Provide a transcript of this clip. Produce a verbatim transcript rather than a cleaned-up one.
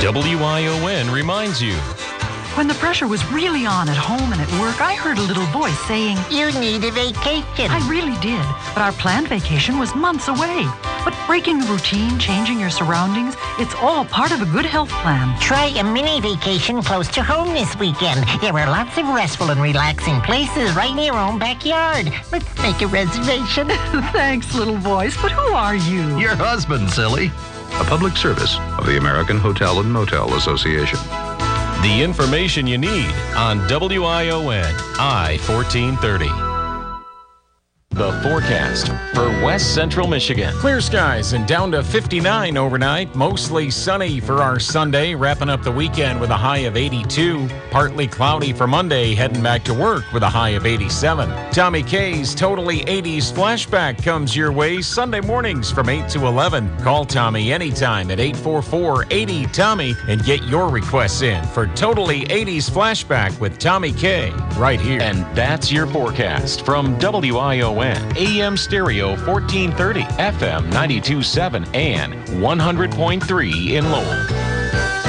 W I O N reminds you. When the pressure was really on at home and at work, I heard a little voice saying, "You need a vacation." I really did, but our planned vacation was months away. But breaking the routine, changing your surroundings, it's all part of a good health plan. Try a mini vacation close to home this weekend. There are lots of restful and relaxing places right in your own backyard. Let's make a reservation. Thanks, little voice, but who are you? Your husband, silly. A public service of the American Hotel and Motel Association. The information you need on W I O N I fourteen thirty. The forecast for West Central Michigan. Clear skies and down to fifty-nine overnight. Mostly sunny for our Sunday, wrapping up the weekend with a high of eighty-two. Partly cloudy for Monday, heading back to work with a high of eighty-seven. Tommy K's Totally eighties Flashback comes your way Sunday mornings from eight to eleven. Call Tommy anytime at eight four four, eight zero, Tommy and get your requests in for Totally eighties Flashback with Tommy K right here. And that's your forecast from W I O N. A M Stereo fourteen thirty, F M ninety-two point seven, and one hundred point three in Lowell.